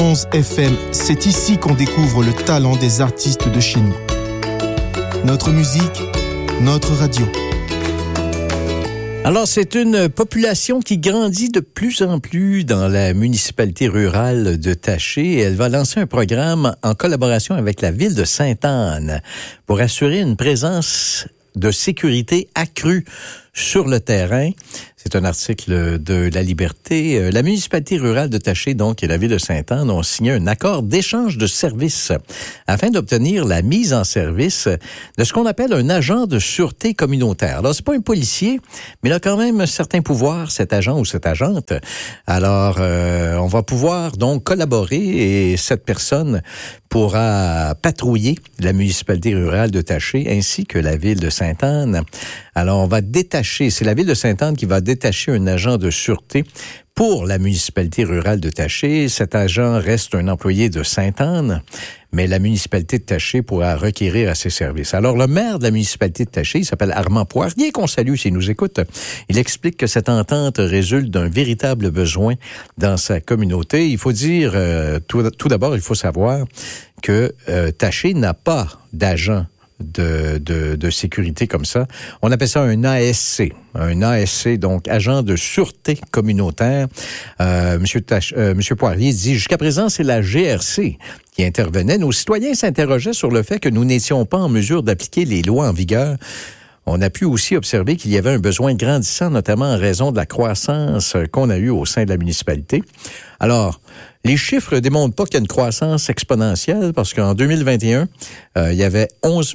11 FM, c'est ici qu'on découvre le talent des artistes de chez nous. Notre musique, notre radio. Alors, c'est une population qui grandit de plus en plus dans la municipalité rurale de Taché. Elle va lancer un programme en collaboration avec la ville de Sainte-Anne pour assurer une présence de sécurité accrue sur le terrain. C'est un article de La Liberté. La municipalité rurale de Taché, donc, et la ville de Sainte-Anne ont signé un accord d'échange de services afin d'obtenir la mise en service de ce qu'on appelle un agent de sûreté communautaire. Alors, c'est pas un policier, mais il a quand même certains pouvoirs, cet agent ou cette agente. Alors, on va pouvoir donc collaborer et cette personne pourra patrouiller la municipalité rurale de Taché ainsi que la ville de Sainte-Anne. Alors, on va détacher, c'est la ville de Sainte-Anne qui va détacher un agent de sûreté pour la municipalité rurale de Taché. Cet agent reste un employé de Sainte-Anne, mais la municipalité de Taché pourra requérir à ses services. Alors, le maire de la municipalité de Taché, il s'appelle Armand Poirier, qu'on salue s'il nous écoute. Il explique que cette entente résulte d'un véritable besoin dans sa communauté. Il faut dire, tout d'abord, il faut savoir que Taché n'a pas d'agent de sécurité comme ça. On appelle ça un ASC. Un ASC, donc agent de sûreté communautaire. Monsieur Poirier dit, jusqu'à présent, c'est la GRC qui intervenait. Nos citoyens s'interrogeaient sur le fait que nous n'étions pas en mesure d'appliquer les lois en vigueur. On a pu aussi observer qu'il y avait un besoin grandissant, notamment en raison de la croissance qu'on a eue au sein de la municipalité. Alors, les chiffres ne démontrent pas qu'il y a une croissance exponentielle parce qu'en 2021, il y avait 11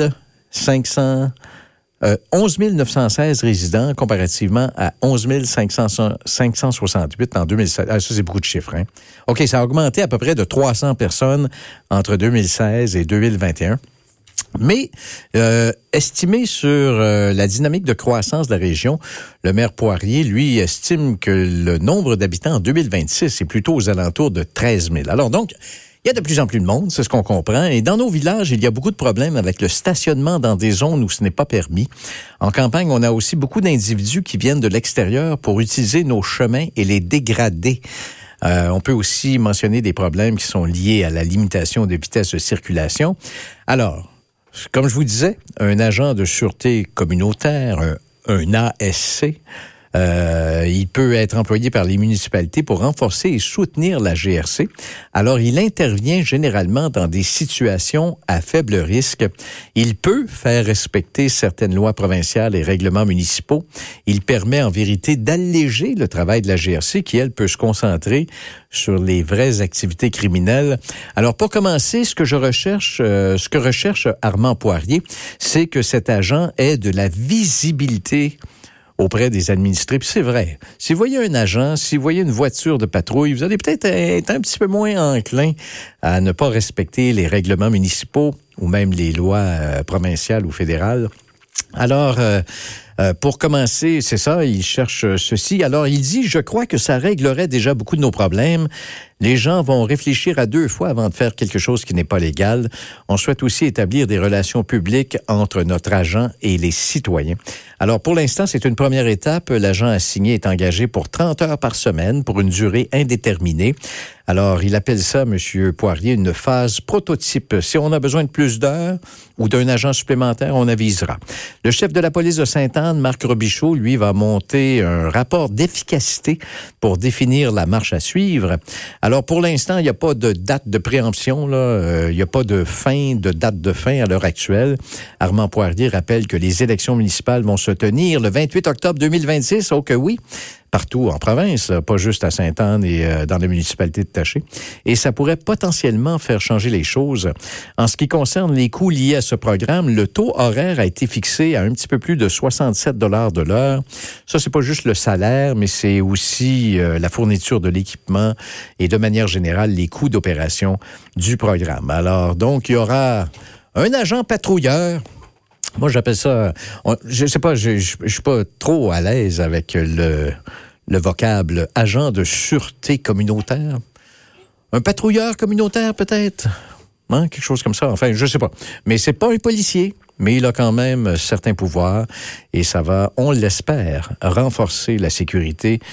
916 résidents comparativement à 11 568 en 2016. Ah, ça, c'est beaucoup de chiffres, hein? OK, ça a augmenté à peu près de 300 personnes entre 2016 et 2021. Mais estimé sur la dynamique de croissance de la région, le maire Poirier, lui, estime que le nombre d'habitants en 2026 est plutôt aux alentours de 13 000. Alors donc, il y a de plus en plus de monde, c'est ce qu'on comprend. Et dans nos villages, il y a beaucoup de problèmes avec le stationnement dans des zones où ce n'est pas permis. En campagne, on a aussi beaucoup d'individus qui viennent de l'extérieur pour utiliser nos chemins et les dégrader. On peut aussi mentionner des problèmes qui sont liés à la limitation de vitesse de circulation. Alors, comme je vous disais, un agent de sûreté communautaire, un ASC, il peut être employé par les municipalités pour renforcer et soutenir la GRC. Alors, il intervient généralement dans des situations à faible risque. Il peut faire respecter certaines lois provinciales et règlements municipaux. Il permet en vérité d'alléger le travail de la GRC qui, elle, peut se concentrer sur les vraies activités criminelles. Alors, pour commencer, ce que recherche Armand Poirier, c'est que cet agent ait de la visibilité auprès des administrés. Puis c'est vrai, si vous voyez un agent, si vous voyez une voiture de patrouille, vous allez peut-être être un petit peu moins enclin à ne pas respecter les règlements municipaux ou même les lois provinciales ou fédérales. Alors, pour commencer, c'est ça, il cherche ceci. Alors, il dit, je crois que ça réglerait déjà beaucoup de nos problèmes. Les gens vont réfléchir à 2 fois avant de faire quelque chose qui n'est pas légal. On souhaite aussi établir des relations publiques entre notre agent et les citoyens. Alors, pour l'instant, c'est une première étape. L'agent assigné est engagé pour 30 heures par semaine pour une durée indéterminée. Alors, il appelle ça, M. Poirier, une phase prototype. Si on a besoin de plus d'heures ou d'un agent supplémentaire, on avisera. Le chef de la police de Sainte-Anne, Marc Robichaud, lui, va monter un rapport d'efficacité pour définir la marche à suivre. Alors, pour l'instant, il n'y a pas de date de préemption, là. Il n'y a pas de date de fin à l'heure actuelle. Armand Poirier rappelle que les élections municipales vont se tenir le 28 octobre 2026. Oh que oui! Partout en province, pas juste à Sainte-Anne et dans la municipalité de Taché. Et ça pourrait potentiellement faire changer les choses. En ce qui concerne les coûts liés à ce programme, le taux horaire a été fixé à un petit peu plus de 67 $ de l'heure. Ça, c'est pas juste le salaire, mais c'est aussi la fourniture de l'équipement et de manière générale, les coûts d'opération du programme. Alors, donc, il y aura un agent patrouilleur. Moi, j'appelle ça... je sais pas, je suis pas trop à l'aise avec le vocable agent de sûreté communautaire. Un patrouilleur communautaire, peut-être? Hein? Quelque chose comme ça. Enfin, je sais pas. Mais c'est pas un policier, mais il a quand même certains pouvoirs et ça va, on l'espère, renforcer la sécurité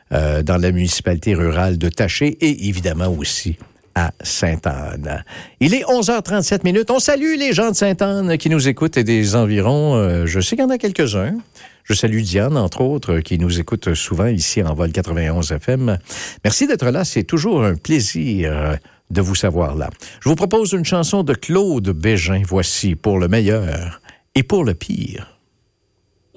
dans la municipalité rurale de Taché et évidemment aussi à Sainte-Anne. Il est 11h37. On salue les gens de Sainte-Anne qui nous écoutent et des environs. Je sais qu'il y en a quelques-uns. Je salue Diane, entre autres, qui nous écoute souvent ici en vol 91 FM. Merci d'être là. C'est toujours un plaisir de vous savoir là. Je vous propose une chanson de Claude Bégin. Voici Pour le meilleur et pour le pire.